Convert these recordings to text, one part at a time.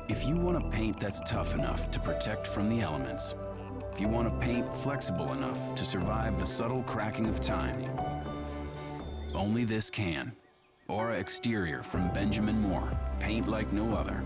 If you want a paint that's tough enough to protect from the elements, if you want a paint flexible enough to survive the subtle cracking of time, only this can. Aura Exterior from Benjamin Moore. Paint like no other.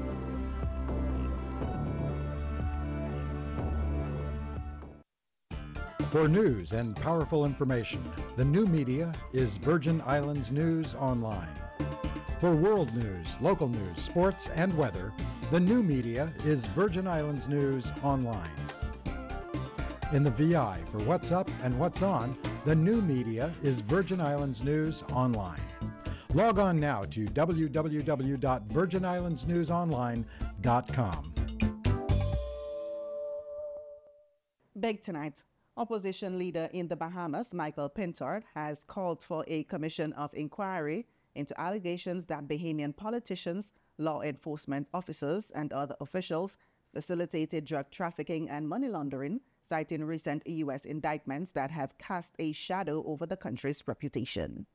For news and powerful information, the new media is Virgin Islands News Online. For world news, local news, sports, and weather, the new media is Virgin Islands News Online. In the VI for what's up and what's on, the new media is Virgin Islands News Online. Log on now to www.virginislandsnewsonline.com. Big tonight. Opposition leader in the Bahamas, Michael Pintard, has called for a commission of inquiry into allegations that Bahamian politicians, law enforcement officers, and other officials facilitated drug trafficking and money laundering, citing recent U.S. indictments that have cast a shadow over the country's reputation.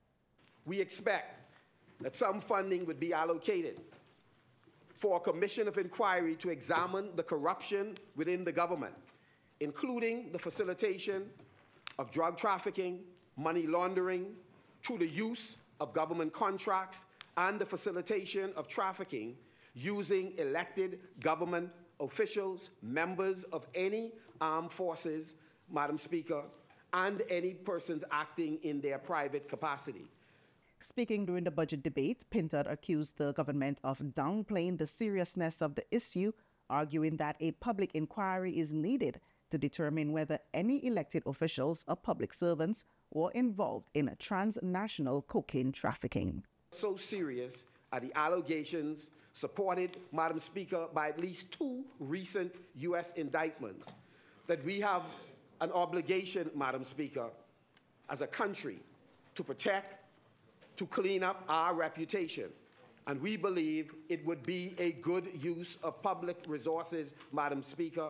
We expect that some funding would be allocated for a commission of inquiry to examine the corruption within the government, including the facilitation of drug trafficking, money laundering, through the use of government contracts and the facilitation of trafficking using elected government officials, members of any armed forces, Madam Speaker, and any persons acting in their private capacity. Speaking during the budget debate, Pintard accused the government of downplaying the seriousness of the issue, arguing that a public inquiry is needed to determine whether any elected officials or public servants were involved in transnational cocaine trafficking. So serious are the allegations supported, Madam Speaker, by at least 2 recent U.S. indictments that we have an obligation, Madam Speaker, as a country to protect, to clean up our reputation. And we believe it would be a good use of public resources, Madam Speaker,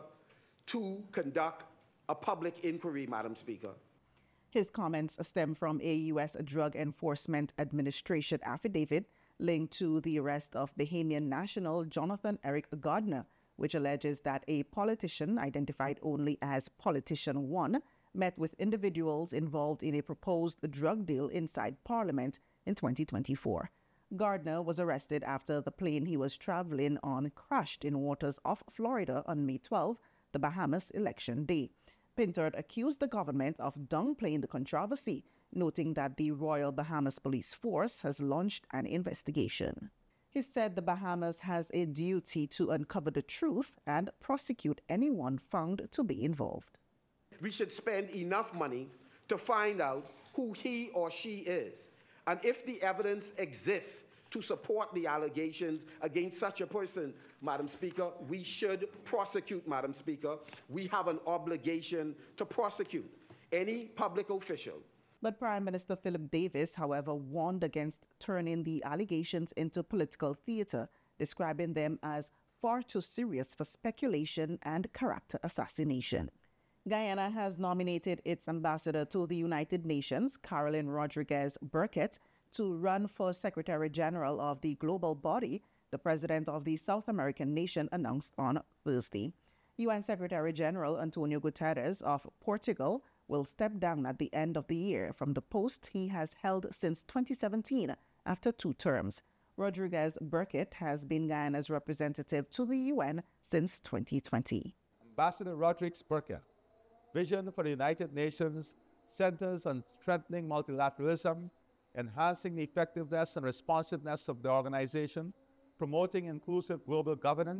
to conduct a public inquiry, Madam Speaker. His comments stem from a U.S. Drug Enforcement Administration affidavit linked to the arrest of Bahamian national Jonathan Eric Gardner, which alleges that a politician identified only as Politician 1 met with individuals involved in a proposed drug deal inside Parliament in 2024. Gardner was arrested after the plane he was traveling on crashed in waters off Florida on May 12, the Bahamas election day. Pintard accused the government of downplaying the controversy, noting that the Royal Bahamas Police Force has launched an investigation. He said the Bahamas has a duty to uncover the truth and prosecute anyone found to be involved. We should spend enough money to find out who he or she is. And if the evidence exists to support the allegations against such a person, Madam Speaker, we should prosecute, Madam Speaker. We have an obligation to prosecute any public official. But Prime Minister Philip Davis, however, warned against turning the allegations into political theater, describing them as far too serious for speculation and character assassination. Guyana has nominated its ambassador to the United Nations, Carolyn Rodriguez Burkett, to run for Secretary General of the global body, the president of the South American nation announced on Thursday. UN Secretary General Antonio Guterres of Portugal will step down at the end of the year from the post he has held since 2017 after 2 terms. Rodriguez Burkett has been Guyana's representative to the UN since 2020. Ambassador Rodriguez Burkett, vision for the United Nations centers on strengthening multilateralism, enhancing the effectiveness and responsiveness of the organization, promoting inclusive global governance,